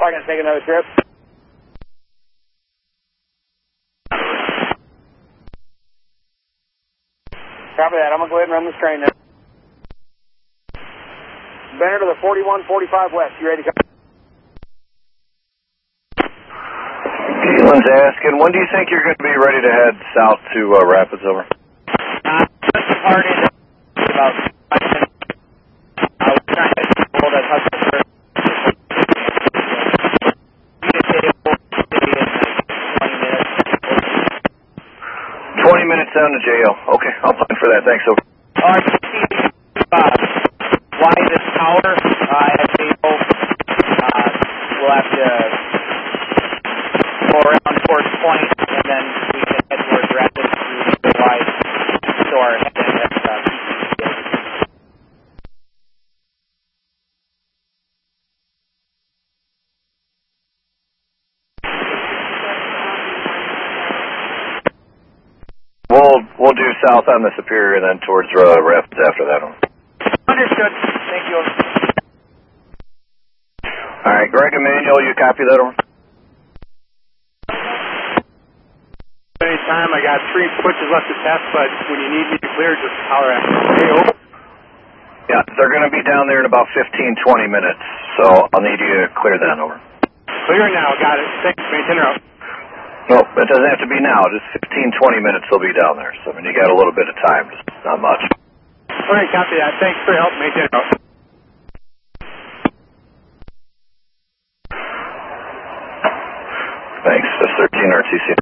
probably going to take another trip. Copy that. I'm going to go ahead and run this train now. Bender to the 4145 west. You ready to come? Keelan's asking, when do you think you're going to be ready to head south to Rapids, over? Just departed about 5 minutes. I was trying to hold that hustle for 20 minutes down to jail. Okay, I'll plan for that. Thanks, over. All right, fly this tower at jail. We'll have to go around towards Point, and then we can head towards Rapids through the wide store, and then at We'll do south on the Superior, then towards Rapids after that one. Understood. Thank you. All right, Greg Emanuel, you copy that one? Anytime. I got 3 switches left to test, but when you need me to clear, just holler at me. Hey, over. Yeah, they're going to be down there in about 15-20 minutes, so I'll need you to clear that, over. Clear now. Got it. Thanks. Maintain route. No, it doesn't have to be now. Just 15-20 minutes they'll be down there. So, I mean, you got a little bit of time, just not much. All right, copy that. Thanks for your help. Maintain route. Thanks. That's 13 RTC.